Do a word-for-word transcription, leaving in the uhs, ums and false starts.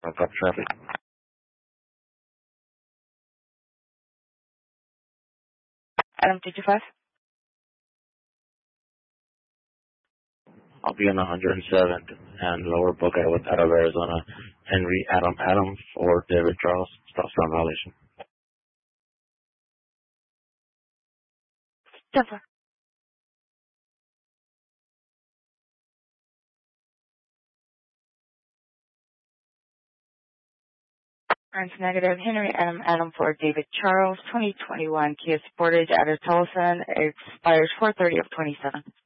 Up traffic. Adam two two five. I'll be on one hundred seventh and Lower Boca out of Arizona. Henry Adam Adam for David Charles. Stop sign violation. Denver. Earns negative. Henry Adam Adam for David Charles. twenty twenty-one Kia Sportage out of Tolleson. Expires four thirty of twenty-seven.